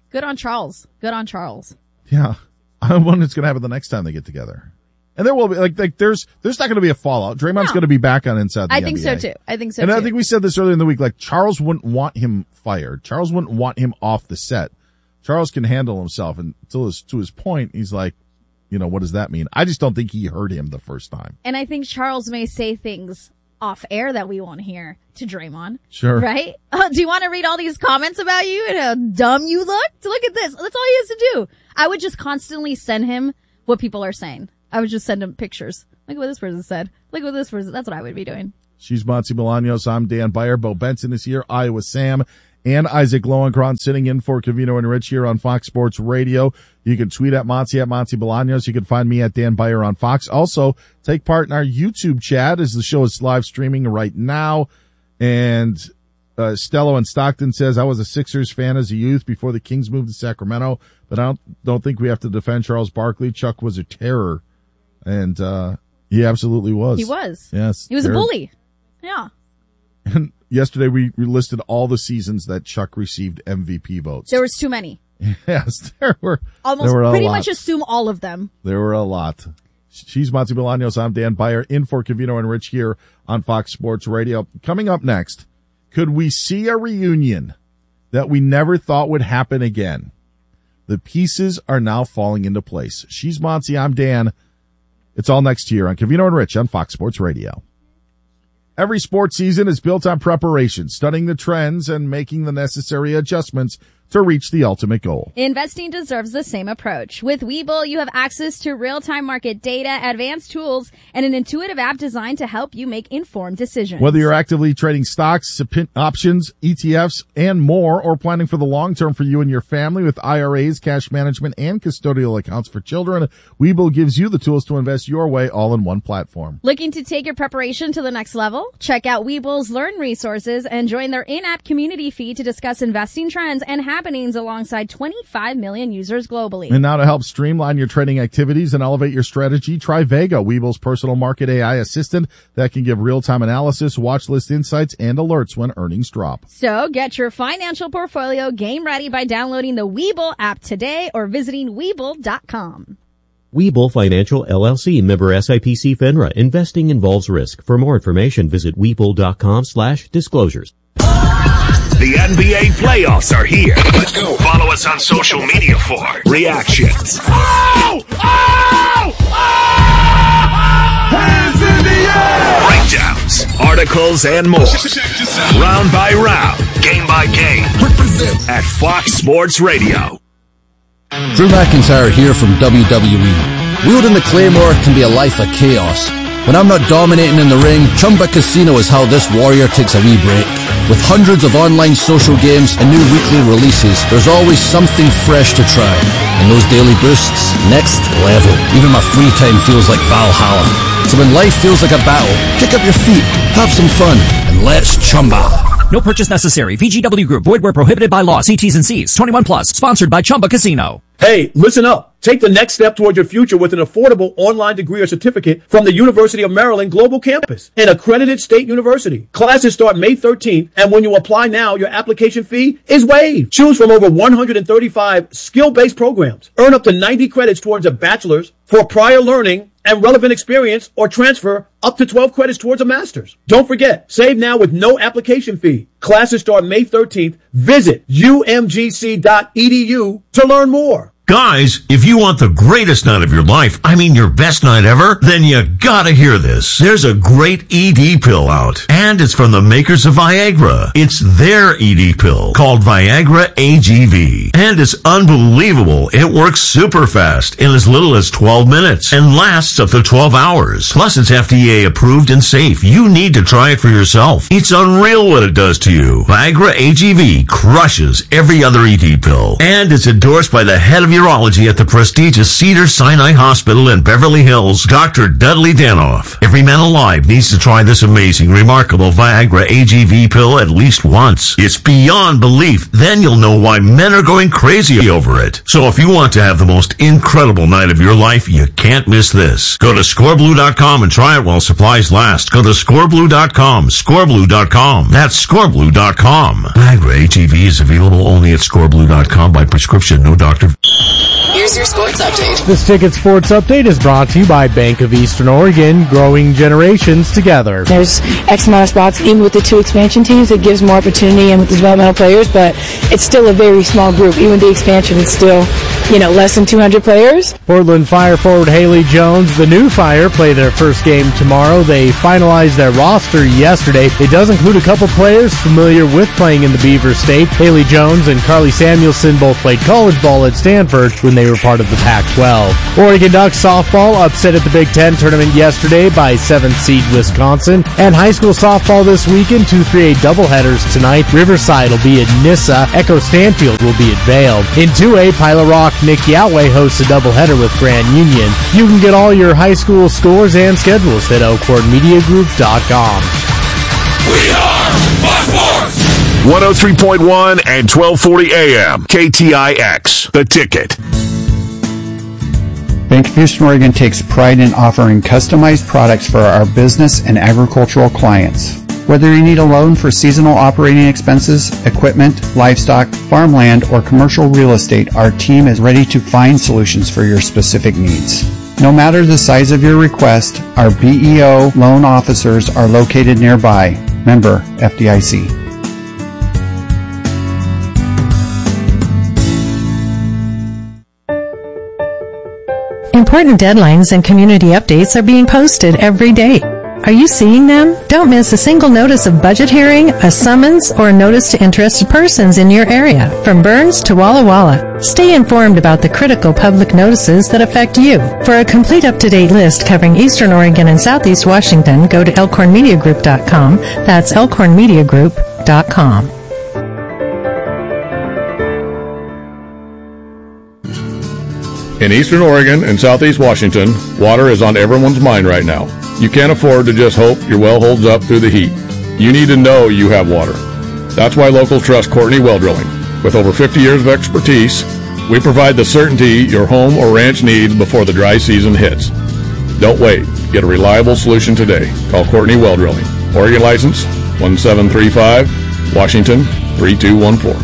Good on Charles. Good on Charles. Yeah. I wonder what's going to happen the next time they get together. And there will be, like there's not going to be a fallout. Draymond's going to be back on Inside the NBA. I think so too. I think we said this earlier in the week, like Charles wouldn't want him fired. Charles wouldn't want him off the set. Charles can handle himself. And to his point, he's like, what does that mean? I just don't think he heard him the first time. And I think Charles may say things off air that we won't hear to Draymond. Sure. Right? Do you want to read all these comments about you and how dumb you looked? Look at this. That's all he has to do. I would just constantly send him what people are saying. I would just send him pictures. Look at what this person said. Look at what this person. That's what I would be doing. She's Monty Bolaños. I'm Dan Beyer. Bo Benson is here. Iowa Sam and Isaac Lowenkron sitting in for Covino and Rich here on Fox Sports Radio. You can tweet at Monty Bolaños. You can find me at Dan Beyer on Fox. Also, take part in our YouTube chat as the show is live streaming right now. And Stello in Stockton says, I was a Sixers fan as a youth before the Kings moved to Sacramento, but I don't think we have to defend Charles Barkley. Chuck was a terror. And he absolutely was. He was. Yes. He was a bully. Yeah. And yesterday we listed all the seasons that Chuck received MVP votes. There was too many. Yes, there were. Almost there were pretty lot. much assume all of them. There were a lot. She's Monty Bolaños. I'm Dan Beyer in for Covino and Rich here on Fox Sports Radio. Coming up next, could we see a reunion that we never thought would happen again? The pieces are now falling into place. She's Monty. I'm Dan. It's all next year on Covino and Rich on Fox Sports Radio. Every sports season is built on preparation, studying the trends and making the necessary adjustments to reach the ultimate goal. Investing deserves the same approach. With Webull, you have access to real-time market data, advanced tools, and an intuitive app designed to help you make informed decisions. Whether you're actively trading stocks, options, ETFs, and more, or planning for the long term for you and your family with IRAs, cash management, and custodial accounts for children, Webull gives you the tools to invest your way all in one platform. Looking to take your preparation to the next level? Check out Webull's Learn resources and join their in-app community feed to discuss investing trends and happenings alongside 25 million users globally. And now to help streamline your trading activities and elevate your strategy, try Vega, Webull's personal market AI assistant that can give real-time analysis, watch list insights, and alerts when earnings drop. So get your financial portfolio game ready by downloading the Webull app today or visiting Webull.com. Webull Financial LLC, member SIPC FINRA. Investing involves risk. For more information, visit Webull.com/disclosures. The NBA playoffs are here. Let's go. Follow us on social media for reactions. Oh! Oh! Oh! Hands in the air! Breakdowns, articles, and more. Round by round, game by game. Represent at Fox Sports Radio. Drew McIntyre here from WWE. Wielding the Claymore can be a life of chaos. When I'm not dominating in the ring, Chumba Casino is how this warrior takes a wee break. With hundreds of online social games and new weekly releases, there's always something fresh to try. And those daily boosts, next level. Even my free time feels like Valhalla. So when life feels like a battle, kick up your feet, have some fun, and let's Chumba. No purchase necessary. VGW Group. Void where prohibited by law. See T's and C's. 21 plus. Sponsored by Chumba Casino. Hey, listen up. Take the next step towards your future with an affordable online degree or certificate from the University of Maryland Global Campus, an accredited state university. Classes start May 13th, and when you apply now, your application fee is waived. Choose from over 135 skill-based programs. Earn up to 90 credits towards a bachelor's for prior learning and relevant experience, or transfer up to 12 credits towards a master's. Don't forget, save now with no application fee. Classes start May 13th. Visit umgc.edu to learn more. Guys, if you want the greatest night of your life, I mean your best night ever, then you gotta hear this. There's a great ED pill out, and it's from the makers of Viagra. It's their ED pill called Viagra AGV, and it's unbelievable. It works super fast in as little as 12 minutes and lasts up to 12 hours. Plus, it's FDA approved and safe. You need to try it for yourself. It's unreal what it does to you. Viagra AGV crushes every other ED pill, and it's endorsed by the head of your urology at the prestigious Cedars-Sinai Hospital in Beverly Hills, Dr. Dudley Danoff. Every man alive needs to try this amazing, remarkable Viagra AGV pill at least once. It's beyond belief. Then you'll know why men are going crazy over it. So if you want to have the most incredible night of your life, you can't miss this. Go to scoreblue.com and try it while supplies last. Go to scoreblue.com, scoreblue.com. That's scoreblue.com. Viagra AGV is available only at scoreblue.com by prescription, no doctor. Here's your sports update. This Ticket Sports Update is brought to you by Bank of Eastern Oregon, growing generations together. There's X amount of spots, even with the 2 expansion teams, it gives more opportunity and with the developmental players, but it's still a very small group. Even with the expansion, it's still, less than 200 players. Portland Fire forward Haley Jones, the new Fire, play their first game tomorrow. They finalized their roster yesterday. It does include a couple players familiar with playing in the Beaver State. Haley Jones and Carly Samuelson both played college ball at Stanford when they were part of the Pac-12. Oregon Ducks softball upset at the Big Ten tournament yesterday by 7th seed Wisconsin. And high school softball this weekend, 2-3A doubleheaders tonight. Riverside will be at Nyssa. Echo Stanfield will be at Vail. In 2A, Pilot Rock Nick Youtway hosts a doubleheader with Grand Union. You can get all your high school scores and schedules at elkhornmediagroup.com. We are Fox Sports! 103.1 and 1240 AM. KTIX. The Ticket. Bank of Houston, Oregon takes pride in offering customized products for our business and agricultural clients. Whether you need a loan for seasonal operating expenses, equipment, livestock, farmland, or commercial real estate, our team is ready to find solutions for your specific needs. No matter the size of your request, our BEO loan officers are located nearby. Member FDIC. Important deadlines and community updates are being posted every day. Are you seeing them? Don't miss a single notice of budget hearing, a summons, or a notice to interested persons in your area, from Burns to Walla Walla. Stay informed about the critical public notices that affect you. For a complete up-to-date list covering Eastern Oregon and Southeast Washington, go to elkhornmediagroup.com. That's elkhornmediagroup.com. In Eastern Oregon and Southeast Washington, water is on everyone's mind right now. You can't afford to just hope your well holds up through the heat. You need to know you have water. That's why locals trust Courtney Well Drilling. With over 50 years of expertise, we provide the certainty your home or ranch needs before the dry season hits. Don't wait. Get a reliable solution today. Call Courtney Well Drilling. Oregon license 1735, Washington 3214.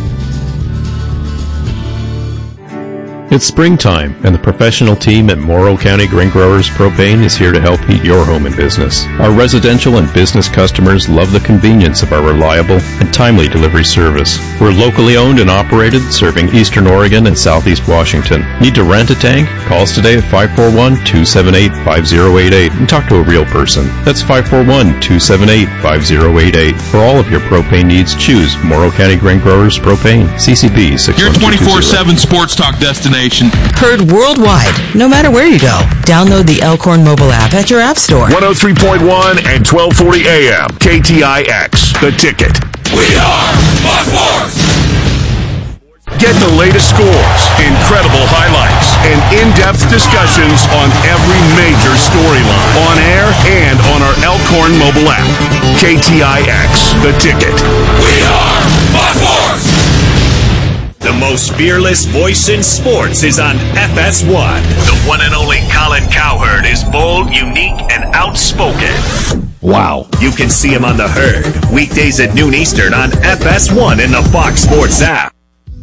It's springtime, and the professional team at Morrow County Grain Growers Propane is here to help heat your home and business. Our residential and business customers love the convenience of our reliable and timely delivery service. We're locally owned and operated, serving Eastern Oregon and Southeast Washington. Need to rent a tank? Call us today at 541-278-5088 and talk to a real person. That's 541-278-5088. For all of your propane needs, choose Morrow County Grain Growers Propane. CCP 61220. Your 24/7 sports talk destination. Heard worldwide, no matter where you go. Download the Elkhorn mobile app at your app store. 103.1 and 1240 AM. KTIX. The Ticket. We are Fox Sports! Get the latest scores, incredible highlights, and in-depth discussions on every major storyline on air and on our Elkhorn mobile app. KTIX. The Ticket. We are Fox Sports! The most fearless voice in sports is on FS1. The one and only Colin Cowherd is bold, unique, and outspoken. Wow. You can see him on The Herd, weekdays at noon Eastern on FS1 in the Fox Sports app.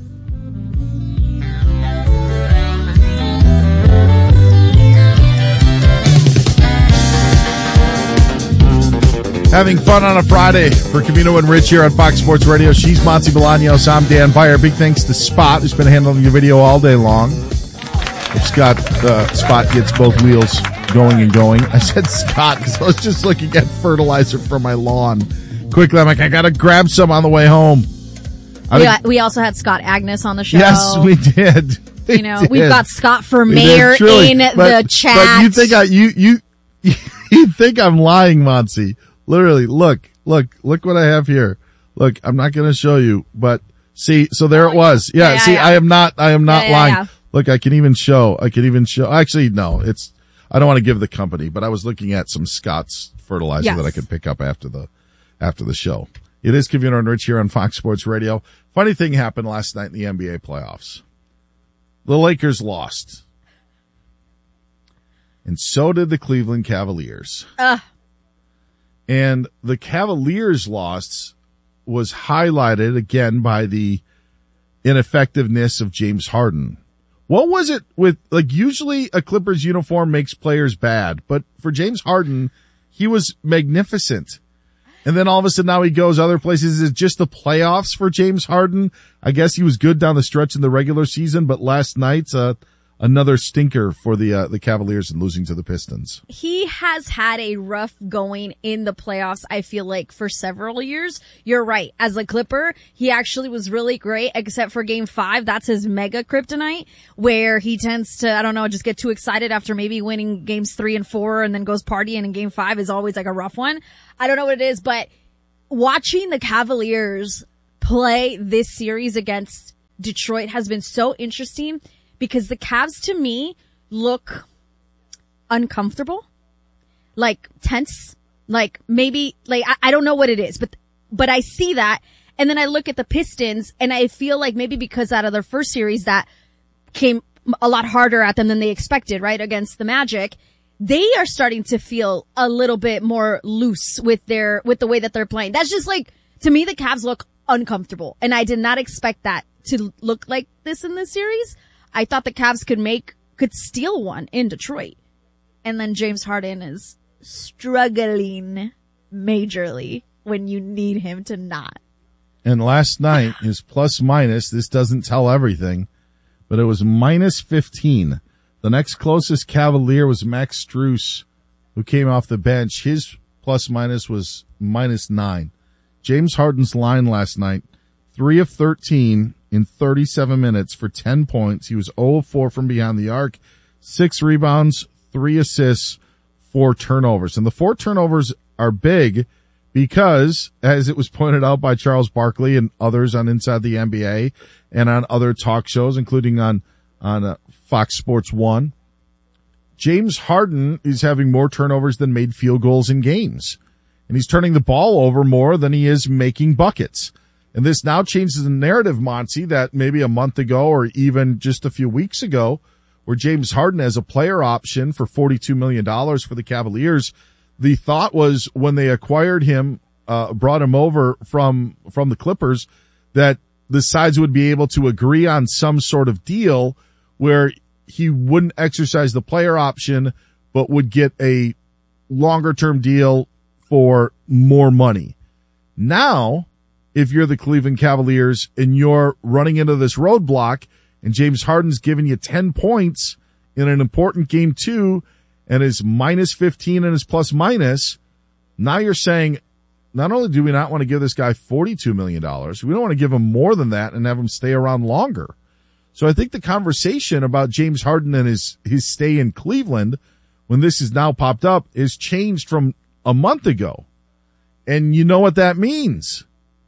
Having fun on a Friday for Camino and Rich here on Fox Sports Radio. She's Monty Bolaños. I'm Dan Beyer. Big thanks to Spot, who's been handling the video all day long. If Spot gets both wheels going and going. I said Scott because I was just looking at fertilizer for my lawn. Quickly, I'm like, I got to grab some on the way home. We also had Scott Agnes on the show. Yes, we did. We've got Scott for mayor in the chat. But you think you think I'm lying, Monty. Literally, look what I have here. Look, I'm not going to show you, but see, so there it was. Yeah, see, yeah. I am not lying. Yeah. Look, I can even show, actually, no, I don't want to give the company, but I was looking at some Scott's fertilizer that I could pick up after the show. It is Kevino and Rich here on Fox Sports Radio. Funny thing happened last night in the NBA playoffs. The Lakers lost. And so did the Cleveland Cavaliers. And the Cavaliers' loss was highlighted again by the ineffectiveness of James Harden. What was it with, like, usually a Clippers uniform makes players bad, but for James Harden, he was magnificent. And then all of a sudden now he goes other places. Is it just the playoffs for James Harden? I guess he was good down the stretch in the regular season, but last night, another stinker for the Cavaliers and losing to the Pistons. He has had a rough going in the playoffs, I feel like, for several years. You're right. As a Clipper, he actually was really great, except for Game 5. That's his mega kryptonite, where he tends to, I don't know, just get too excited after maybe winning Games 3 and 4 and then goes partying, and Game 5 is always like a rough one. I don't know what it is, but watching the Cavaliers play this series against Detroit has been so interesting. Because the Cavs, to me, look uncomfortable, like tense, like maybe, like I don't know what it is, but I see that, and then I look at the Pistons, and I feel like maybe because out of their first series that came a lot harder at them than they expected, right, against the Magic, they are starting to feel a little bit more loose with the way that they're playing. That's just like, to me, the Cavs look uncomfortable, and I did not expect that to look like this in this series. I thought the Cavs could steal one in Detroit. And then James Harden is struggling majorly when you need him to not. And last night, his plus minus, this doesn't tell everything, but it was minus 15. The next closest Cavalier was Max Strus, who came off the bench. His plus minus was minus 9. James Harden's line last night, 3 of 13. In 37 minutes for 10 points. He was 0 of 4 from behind the arc, 6 rebounds, 3 assists, 4 turnovers. And the 4 turnovers are big because, as it was pointed out by Charles Barkley and others on Inside the NBA and on other talk shows, including on Fox Sports 1, James Harden is having more turnovers than made field goals in games. And he's turning the ball over more than he is making buckets. And this now changes the narrative, Monty, that maybe a month ago or even just a few weeks ago, where James Harden has a player option for $42 million for the Cavaliers. The thought was when they acquired him, brought him over from the Clippers, that the sides would be able to agree on some sort of deal where he wouldn't exercise the player option, but would get a longer term deal for more money. Now, if you're the Cleveland Cavaliers and you're running into this roadblock and James Harden's giving you 10 points in an important game 2 and is minus 15 in his plus minus, now you're saying, not only do we not want to give this guy $42 million, we don't want to give him more than that and have him stay around longer. So I think the conversation about James Harden and his stay in Cleveland, when this has now popped up, is changed from a month ago. And you know what that means.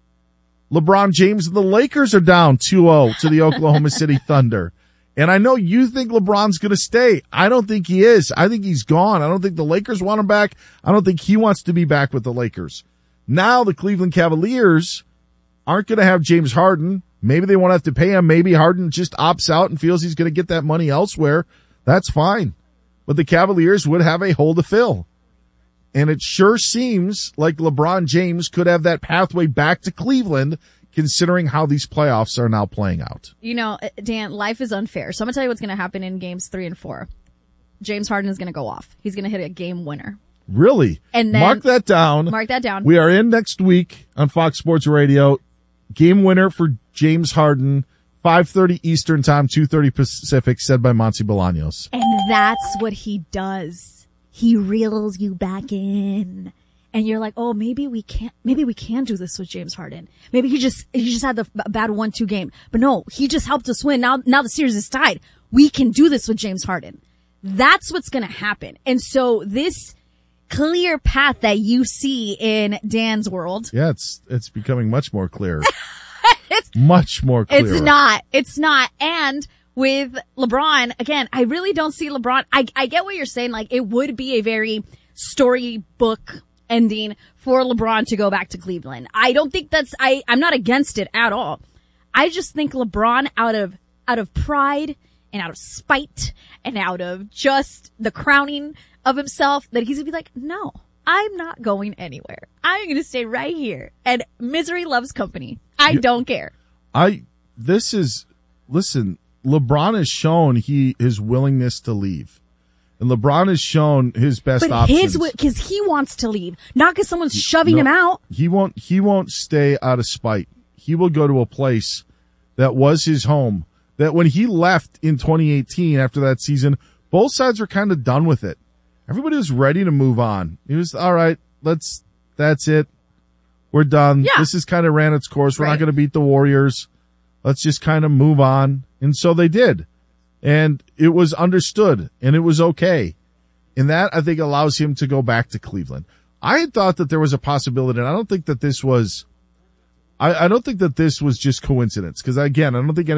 LeBron James and the Lakers are down 2-0 to the Oklahoma City Thunder. And I know you think LeBron's going to stay. I don't think he is. I think he's gone. I don't think the Lakers want him back. I don't think he wants to be back with the Lakers. Now the Cleveland Cavaliers aren't going to have James Harden. Maybe they won't have to pay him. Maybe Harden just opts out and feels he's going to get that money elsewhere. That's fine. But the Cavaliers would have a hole to fill. And it sure seems like LeBron James could have that pathway back to Cleveland, considering how these playoffs are now playing out. You know, Dan, life is unfair. So I'm going to tell you what's going to happen in games 3 and 4. James Harden is going to go off. He's going to hit a game winner. Really? And then, mark that down. Mark that down. We are in next week on Fox Sports Radio. Game winner for James Harden, 5:30 Eastern Time, 2:30 Pacific, said by Monty Bolaños. And that's what he does. He reels you back in. And you're like, oh, maybe we can do this with James Harden. Maybe he just had the bad 1-2 game. But no, he just helped us win. Now the series is tied. We can do this with James Harden. That's what's going to happen. And so this clear path that you see in Dan's world. Yeah, it's becoming much more clear. It's much more clear. It's not. And with LeBron, again, I really don't see LeBron. I get what you're saying. Like, it would be a very storybook ending for LeBron to go back to Cleveland. I don't think I'm not against it at all. I just think LeBron out of pride and out of spite and out of just the crowning of himself, that he's gonna be like, no, I'm not going anywhere. I'm gonna stay right here. And misery loves company. I don't care. Listen, LeBron has shown his willingness to leave. And LeBron has shown his best options. Because he wants to leave, not because someone's shoving him out. He won't stay out of spite. He will go to a place that was his home, that when he left in 2018 after that season, both sides were kind of done with it. Everybody was ready to move on. He was, all right, that's it. We're done. Yeah. This has kind of ran its course. We're not going to beat the Warriors. Let's just kind of move on. And so they did. And it was understood and it was okay. And that, I think, allows him to go back to Cleveland. I had thought that there was a possibility, and I don't think that this was just coincidence. Because again, I don't think